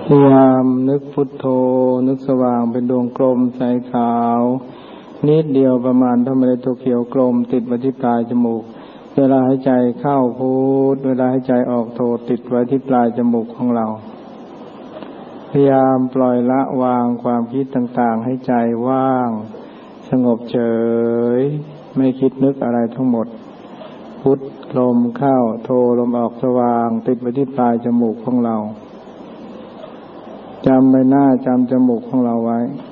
พยายามนึกพุทโธนึกสว่างเป็นดวงกลมใสขาวนิดเดียวประมาณเท่าเมล็ดถั่วเขียวกลมติดไว้ที่ปลายจมูกเวลาหายใจเข้าพุทเวลาหายใจออกโธติดไว้ที่ปลายจมูกของเราพยายามปล่อยละวางความคิดต่างๆให้ใจว่างสงบเฉยไม่คิดนึกอะไรทั้งหมดพุทลมเข้าโธลมออกสว่างติดไว้ที่ปลายจมูกของเราจำใบหน้าจำจมูกของเราไว้